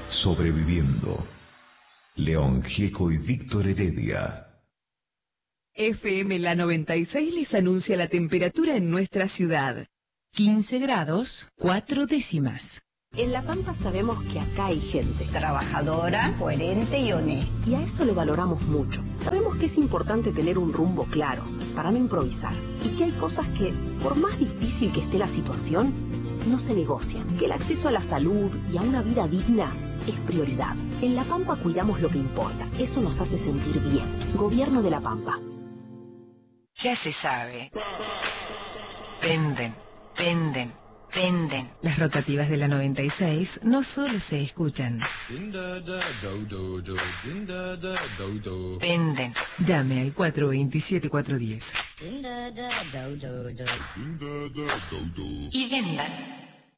Sobreviviendo. León Gieco y Víctor Heredia. FM La 96 les anuncia la temperatura en nuestra ciudad. 15 grados, 4 décimas. En La Pampa sabemos que acá hay gente trabajadora, coherente y honesta. Y a eso lo valoramos mucho. Sabemos que es importante tener un rumbo claro, para no improvisar. Y que hay cosas que, por más difícil que esté la situación, no se negocian. Que el acceso a la salud y a una vida digna es prioridad. En La Pampa cuidamos lo que importa. Eso nos hace sentir bien. Gobierno de La Pampa. Ya se sabe. Penden, penden, penden. Las rotativas de la 96 no solo se escuchan. Penden. Llame al 427-410. Y vendan.